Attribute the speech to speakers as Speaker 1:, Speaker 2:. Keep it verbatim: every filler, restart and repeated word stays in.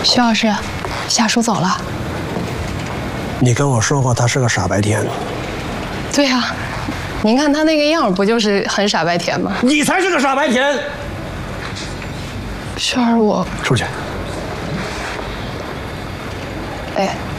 Speaker 1: 徐老师，夏叔走了。
Speaker 2: 你跟我说过他是个傻白甜。
Speaker 1: 对呀、啊，您看他那个样，不就是很傻白甜吗？
Speaker 2: 你才是个傻白甜。
Speaker 1: 轩儿，我
Speaker 2: 出去。
Speaker 1: 哎。